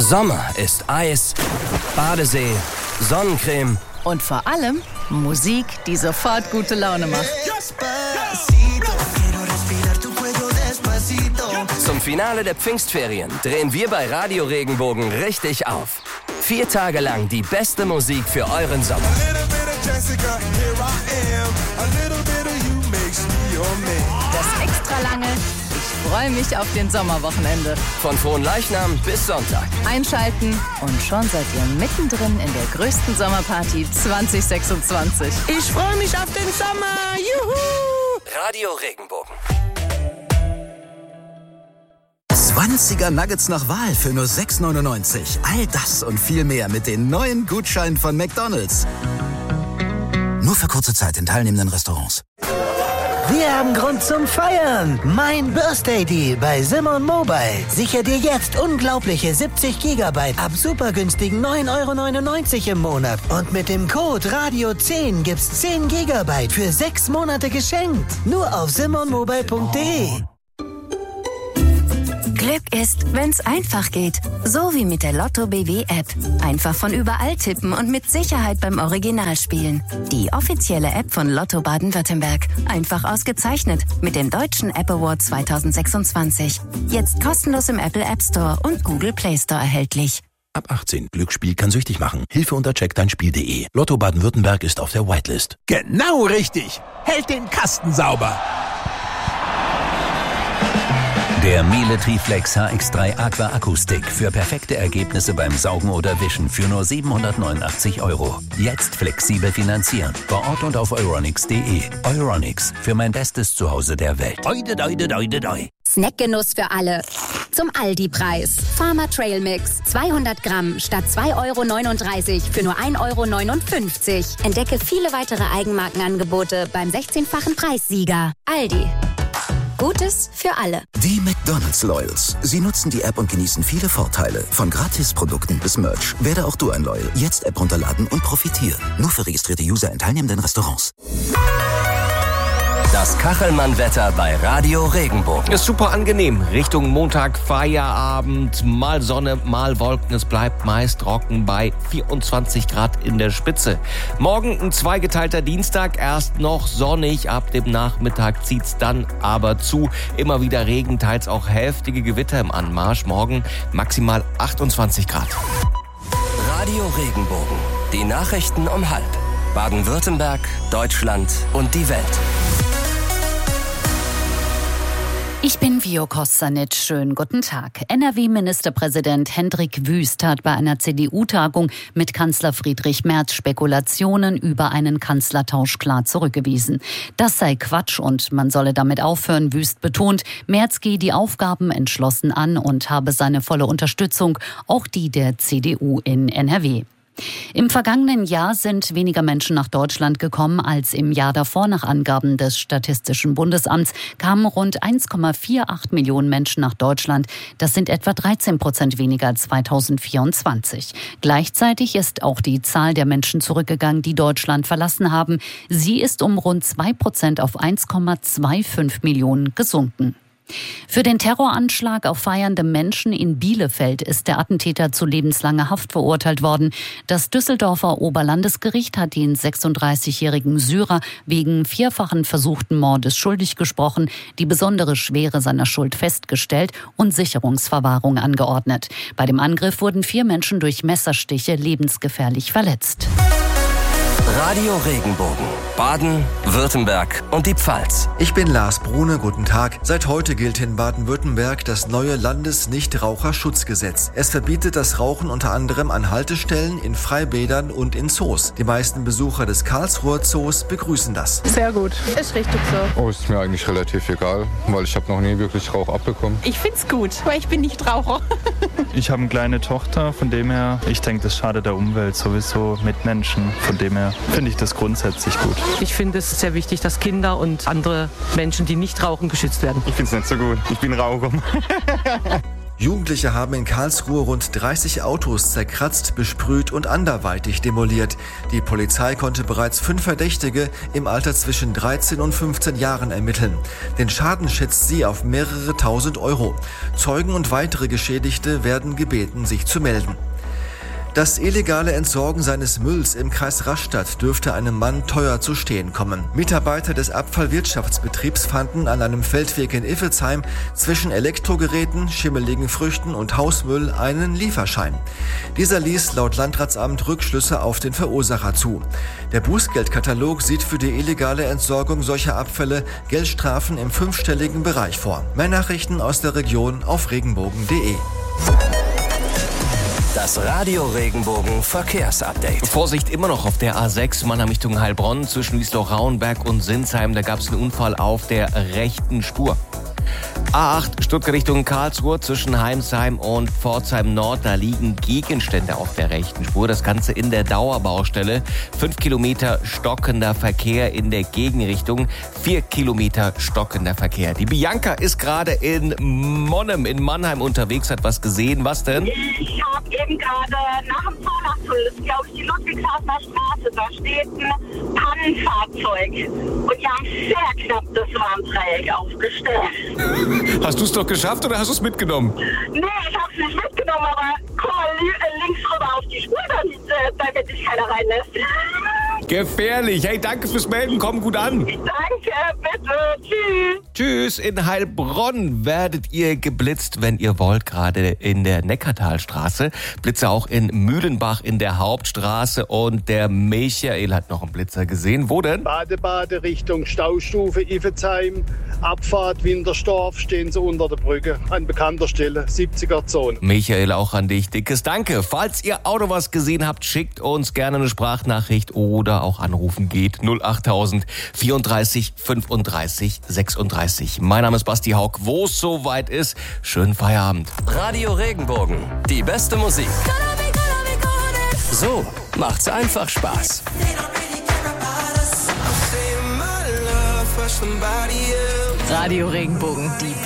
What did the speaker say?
Sommer ist Eis, Badesee, Sonnencreme und vor allem Musik, die sofort gute Laune macht. Zum Finale der Pfingstferien drehen wir bei Radio Regenbogen richtig auf. 4 Tage lang die beste Musik für euren Sommer. Das extra lange Ich freue mich auf den Sommerwochenende. Von Fronleichnam bis Sonntag. Einschalten und schon seid ihr mittendrin in der größten Sommerparty 2026. Ich freue mich auf den Sommer. Juhu! Radio Regenbogen. 20er Nuggets nach Wahl für nur 6,99. All das und viel mehr mit den neuen Gutscheinen von McDonald's. Nur für kurze Zeit in teilnehmenden Restaurants. Wir haben Grund zum Feiern. Mein Birthday Deal bei Simon Mobile. Sichere dir jetzt unglaubliche 70 GB ab super günstigen 9,99 € im Monat. Und mit dem Code Radio10 gibt's 10 GB für 6 Monate geschenkt. Nur auf simonmobile.de. Glück ist, wenn's einfach geht. So wie mit der Lotto BW App. Einfach von überall tippen und mit Sicherheit beim Original spielen. Die offizielle App von Lotto Baden-Württemberg. Einfach ausgezeichnet mit dem Deutschen App Award 2026. Jetzt kostenlos im Apple App Store und Google Play Store erhältlich. Ab 18. Glücksspiel kann süchtig machen. Hilfe unter checkdeinspiel.de. Lotto Baden-Württemberg ist auf der Whitelist. Genau richtig. Hält den Kasten sauber. Der Miele Triflex HX3 Aqua Akustik für perfekte Ergebnisse beim Saugen oder Wischen für nur 789 €. Jetzt flexibel finanzieren. Vor Ort und auf euronics.de. Euronics, für mein bestes Zuhause der Welt. Oide, doide, doide, doi. Snackgenuss für alle. Zum Aldi-Preis. Farmer Trail Mix. 200 Gramm statt 2,39 € für nur 1,59 €. Entdecke viele weitere Eigenmarkenangebote beim 16-fachen Preissieger. Aldi. Gutes für alle. Die McDonald's Loyals. Sie nutzen die App und genießen viele Vorteile. Von Gratisprodukten bis Merch. Werde auch du ein Loyal. Jetzt App runterladen und profitieren. Nur für registrierte User in teilnehmenden Restaurants. Das Kachelmann-Wetter bei Radio Regenbogen. Ist super angenehm. Richtung Montag, Feierabend. Mal Sonne, mal Wolken. Es bleibt meist trocken bei 24 Grad in der Spitze. Morgen ein zweigeteilter Dienstag. Erst noch sonnig. Ab dem Nachmittag zieht's dann aber zu. Immer wieder Regen, teils auch heftige Gewitter im Anmarsch. Morgen maximal 28 Grad. Radio Regenbogen. Die Nachrichten um 12:30. Baden-Württemberg, Deutschland und die Welt. Ich bin Vio Kostanic. Schönen guten Tag. NRW-Ministerpräsident Hendrik Wüst hat bei einer CDU-Tagung mit Kanzler Friedrich Merz Spekulationen über einen Kanzlertausch klar zurückgewiesen. Das sei Quatsch und man solle damit aufhören. Wüst betont, Merz gehe die Aufgaben entschlossen an und habe seine volle Unterstützung, auch die der CDU in NRW. Im vergangenen Jahr sind weniger Menschen nach Deutschland gekommen als im Jahr davor. Nach Angaben des Statistischen Bundesamts kamen rund 1,48 Millionen Menschen nach Deutschland. Das sind etwa 13% weniger als 2024. Gleichzeitig ist auch die Zahl der Menschen zurückgegangen, die Deutschland verlassen haben. Sie ist um rund 2% auf 1,25 Millionen gesunken. Für den Terroranschlag auf feiernde Menschen in Bielefeld ist der Attentäter zu lebenslanger Haft verurteilt worden. Das Düsseldorfer Oberlandesgericht hat den 36-jährigen Syrer wegen 4-fachen versuchten Mordes schuldig gesprochen, die besondere Schwere seiner Schuld festgestellt und Sicherungsverwahrung angeordnet. Bei dem Angriff wurden 4 Menschen durch Messerstiche lebensgefährlich verletzt. Radio Regenbogen. Baden, Württemberg und die Pfalz. Ich bin Lars Brune, guten Tag. Seit heute gilt in Baden-Württemberg das neue Landesnichtraucherschutzgesetz. Es verbietet das Rauchen unter anderem an Haltestellen, in Freibädern und in Zoos. Die meisten Besucher des Karlsruher Zoos begrüßen das. Sehr gut. Ist richtig so. Oh, ist mir eigentlich relativ egal, weil ich habe noch nie wirklich Rauch abbekommen. Ich find's gut, weil ich bin nicht Raucher. Ich habe eine kleine Tochter, von dem her, ich denke, das schadet der Umwelt sowieso mit Menschen. Von dem her finde ich das grundsätzlich gut. Ich finde es sehr wichtig, dass Kinder und andere Menschen, die nicht rauchen, geschützt werden. Ich finde es nicht so gut. Ich bin Raucher. Jugendliche haben in Karlsruhe rund 30 Autos zerkratzt, besprüht und anderweitig demoliert. Die Polizei konnte bereits 5 Verdächtige im Alter zwischen 13 und 15 Jahren ermitteln. Den Schaden schätzt sie auf mehrere tausend Euro. Zeugen und weitere Geschädigte werden gebeten, sich zu melden. Das illegale Entsorgen seines Mülls im Kreis Rastatt dürfte einem Mann teuer zu stehen kommen. Mitarbeiter des Abfallwirtschaftsbetriebs fanden an einem Feldweg in Iffezheim zwischen Elektrogeräten, schimmeligen Früchten und Hausmüll einen Lieferschein. Dieser ließ laut Landratsamt Rückschlüsse auf den Verursacher zu. Der Bußgeldkatalog sieht für die illegale Entsorgung solcher Abfälle Geldstrafen im 5-stelligen Bereich vor. Mehr Nachrichten aus der Region auf regenbogen.de. Das Radio Regenbogen Verkehrsupdate. Vorsicht immer noch auf der A6 Mannheim Richtung Heilbronn zwischen Wiesloch-Rauenberg und Sinsheim. Da gab es einen Unfall auf der rechten Spur. A8 Stuttgart Richtung Karlsruhe zwischen Heimsheim und Pforzheim Nord. Da liegen Gegenstände auf der rechten Spur. Das Ganze in der Dauerbaustelle. 5 Kilometer stockender Verkehr in der Gegenrichtung. 4 Kilometer stockender Verkehr. Die Bianca ist gerade in Monnem in Mannheim unterwegs. Hat was gesehen. Was denn? Ich habe eben gerade nach dem Zahnachtull, das ist glaube ich die Ludwigshafener Straße, da steht ein Pannenfahrzeug. Und die haben sehr knapp das Warndreieck aufgestellt. Hast du es doch geschafft oder hast du es mitgenommen? Nee, ich hab's nicht mitgenommen, aber guck mal links rüber auf die Spur, damit sich keiner reinlässt. Gefährlich. Hey, danke fürs Melden. Komm gut an. Danke, bitte. Tschüss. Tschüss. In Heilbronn werdet ihr geblitzt, wenn ihr wollt, gerade in der Neckartalstraße. Blitze auch in Mühlenbach in der Hauptstraße. Und der Michael hat noch einen Blitzer gesehen. Wo denn? Bade Richtung Staustufe Iffezheim. Abfahrt Wintersdorf stehen sie unter der Brücke. An bekannter Stelle, 70er-Zone. Michael, auch an dich. Dickes Danke. Falls ihr auch noch was gesehen habt, schickt uns gerne eine Sprachnachricht oder auch anrufen geht. 08000 34 35 36. Mein Name ist Basti Hauck. Wo es soweit ist, schönen Feierabend. Radio Regenbogen. Die beste Musik. So macht's einfach Spaß. Radio Regenbogen, die